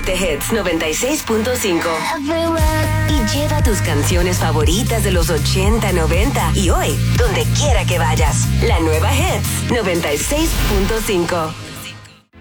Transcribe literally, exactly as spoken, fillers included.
Quédate Hits noventa y seis punto cinco. Y lleva tus canciones favoritas de los ochenta, noventa y hoy, donde quiera que vayas. La nueva Hits noventa y seis punto cinco.